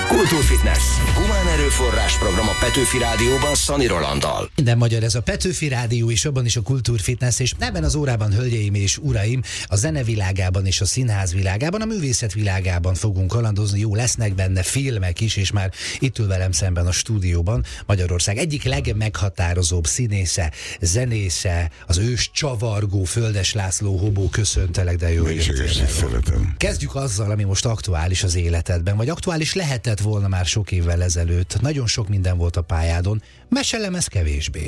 Kultúrfitness. Humán erőforrás program a Petőfi Rádióban Szani Rolanddal. Minden magyar, ez a Petőfi Rádió, és abban is a Kultúrfitness, és ebben az órában, hölgyeim és uraim, a zene világában és a színház világában, a művészet világában fogunk kalandozni. Jó, lesznek benne filmek is, és már itt ül velem szemben a stúdióban Magyarország egyik legmeghatározóbb színésze, zenésze, az ős csavargó Földes László Hobó. Köszöntelek, de jó, hogy szeretem. Kezdjük azzal, ami most aktuális az életedben, vagy aktuális lehetett volna már sok évvel ezelőtt. Nagyon sok minden volt a pályádon, meselemez kevésbé.